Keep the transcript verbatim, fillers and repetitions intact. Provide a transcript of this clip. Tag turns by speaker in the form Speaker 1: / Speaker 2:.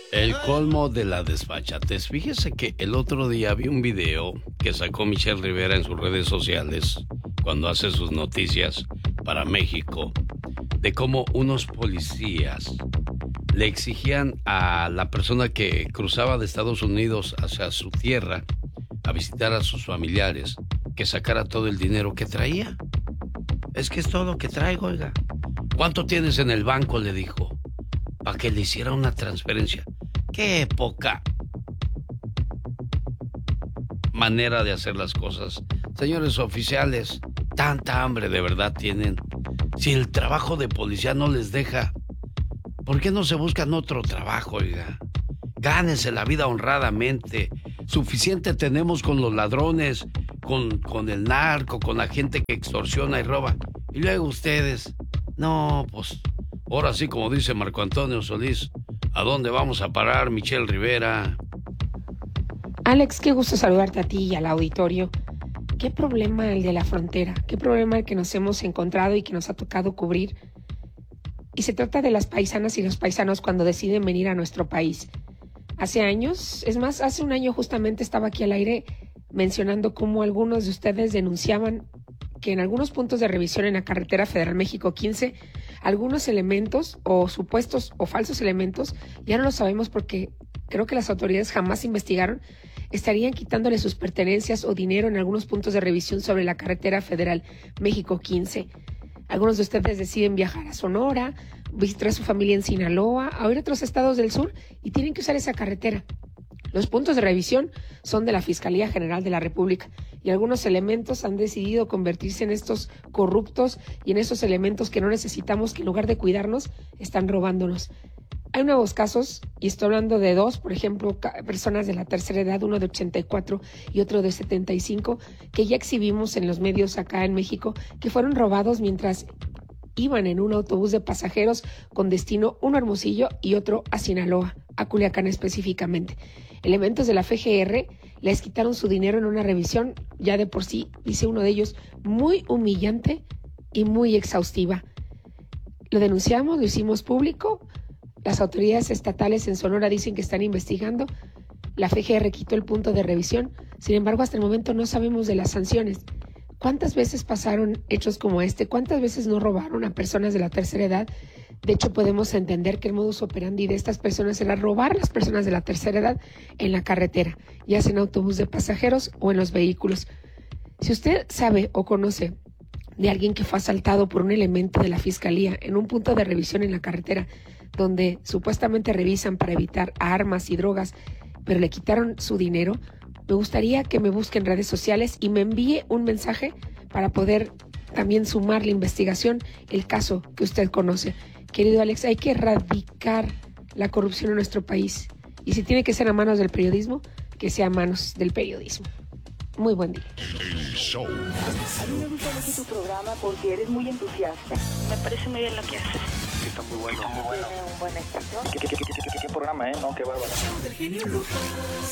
Speaker 1: El colmo de la desfachatez. Fíjese que el otro día vi un video que sacó Michelle Rivera en sus redes sociales cuando hace sus noticias para México, de cómo unos policías le exigían a la persona que cruzaba de Estados Unidos hacia su tierra a visitar a sus familiares que sacara todo el dinero que traía. Es que es todo lo que traigo, oiga. ¿Cuánto tienes en el banco?, le dijo, para que le hiciera una transferencia. ¡Qué poca manera de hacer las cosas! Señores oficiales, tanta hambre de verdad tienen. Si el trabajo de policía no les deja, ¿por qué no se buscan otro trabajo, oiga? Gánense la vida honradamente. Suficiente tenemos con los ladrones, con, con el narco, con la gente que extorsiona y roba. Y luego ustedes, no, pues, ahora sí, como dice Marco Antonio Solís, ¿a dónde vamos a parar, Michelle Rivera?
Speaker 2: Alex, qué gusto saludarte a ti y al auditorio. ¿Qué problema el de la frontera? ¿Qué problema el que nos hemos encontrado y que nos ha tocado cubrir? Y se trata de las paisanas y los paisanos cuando deciden venir a nuestro país. Hace años, es más, hace un año justamente estaba aquí al aire mencionando cómo algunos de ustedes denunciaban que en algunos puntos de revisión en la carretera Federal México quince, algunos elementos o supuestos o falsos elementos, ya no lo sabemos porque creo que las autoridades jamás investigaron, estarían quitándole sus pertenencias o dinero en algunos puntos de revisión sobre la carretera Federal México quince. Algunos de ustedes deciden viajar a Sonora, visitar a su familia en Sinaloa, a ir a otros estados del sur y tienen que usar esa carretera. Los puntos de revisión son de la Fiscalía General de la República y algunos elementos han decidido convertirse en estos corruptos y en esos elementos que no necesitamos, que en lugar de cuidarnos, están robándonos. Hay nuevos casos, y estoy hablando de dos, por ejemplo, personas de la tercera edad, uno de ochenta y cuatro y otro de setenta y cinco, que ya exhibimos en los medios acá en México, que fueron robados mientras iban en un autobús de pasajeros con destino uno a Hermosillo y otro a Sinaloa, a Culiacán específicamente. Elementos de la F G R les quitaron su dinero en una revisión, ya de por sí, dice uno de ellos, muy humillante y muy exhaustiva. Lo denunciamos, lo hicimos público. Las autoridades estatales en Sonora dicen que están investigando. La F G R quitó el punto de revisión. Sin embargo, hasta el momento no sabemos de las sanciones. ¿Cuántas veces pasaron hechos como este? ¿Cuántas veces no robaron a personas de la tercera edad? De hecho, podemos entender que el modus operandi de estas personas era robar a las personas de la tercera edad en la carretera, ya sea en autobús de pasajeros o en los vehículos. Si usted sabe o conoce de alguien que fue asaltado por un elemento de la Fiscalía en un punto de revisión en la carretera, donde supuestamente revisan para evitar armas y drogas, pero le quitaron su dinero, me gustaría que me busque en redes sociales y me envíe un mensaje para poder también sumar la investigación, el caso que usted conoce. Querido Alex, hay que erradicar la corrupción en nuestro país. Y si tiene que ser a manos del periodismo, que sea a manos del periodismo. Muy buen día.
Speaker 3: El show. A mí me gusta mucho tu programa porque eres muy entusiasta.
Speaker 4: Me parece muy bien lo que haces.
Speaker 5: Está muy bueno. Está muy bueno.
Speaker 3: Tiene un buen éxito.
Speaker 5: ¿Qué, qué, qué, qué, qué, qué programa, eh? No, qué bárbaro.